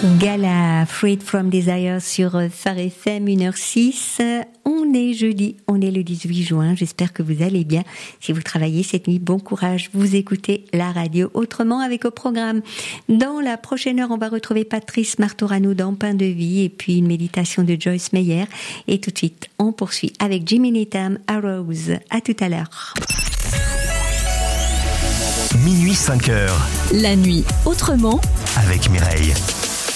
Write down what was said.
Gala, Freed from Desire sur Phare FM 1h06. On est jeudi, on est le 18 juin. J'espère que vous allez bien. Si vous travaillez cette nuit, bon courage. Vous écoutez la radio autrement avec au programme. Dans la prochaine heure, on va retrouver Patrice Martorano dans Pain de vie et puis une méditation de Joyce Meyer. Et tout de suite, on poursuit avec Jimmy Needham, Arrows. À tout à l'heure. Minuit 5h. La nuit autrement avec Mireille.